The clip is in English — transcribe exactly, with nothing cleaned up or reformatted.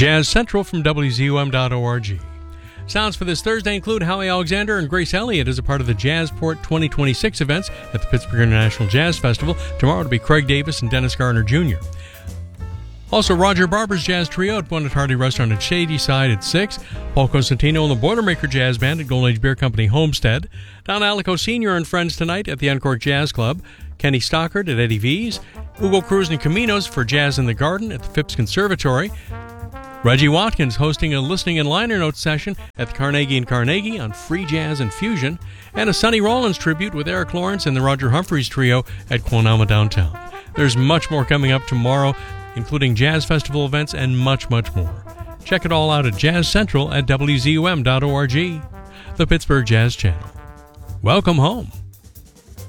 Jazz Central from W Z U M dot org. Sounds for this Thursday include Howie Alexander and Grace Elliott as a part of the Jazzport twenty twenty-six events at the Pittsburgh International Jazz Festival. Tomorrow it'll be Craig Davis and Dennis Garner Junior Also, Roger Barber's Jazz Trio at Bonnet Hardy Restaurant at Shadyside at six. Paul Cosentino and the Boilermaker Jazz Band at Golden Age Beer Company Homestead. Don Alico Senior and friends tonight at the Uncork Jazz Club. Kenny Stockard at Eddie V's. Hugo Cruz and Caminos for Jazz in the Garden at the Phipps Conservatory. Reggie Watkins hosting a listening and liner notes session at the Carnegie and Carnegie on free jazz and fusion. And a Sonny Rollins tribute with Eric Lawrence and the Roger Humphreys Trio at Quonama Downtown. There's much more coming up tomorrow, including Jazz Festival events and much, much more. Check it all out at Jazz Central at W Z U M dot org, the Pittsburgh Jazz Channel. Welcome home.